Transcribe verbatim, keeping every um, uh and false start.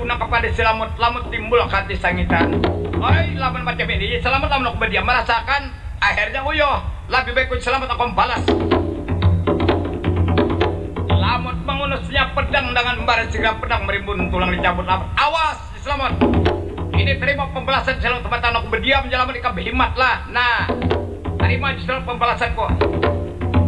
puna kepada selamat lamut timbul kati sangitan. Oi, lamun macam ini selamat lamun aku berdiam merasakan akhirnya uyo lebih baik ku selamat aku balas. Lamut mengunusnya pedang dengan baris segera pedang merimbun tulang dicabut lapar. Awas, selamat. Ini terima pembalasan selamat tempat aku berdiam jalan mereka berhemat lah. Nah, terima selamat pembalasanku.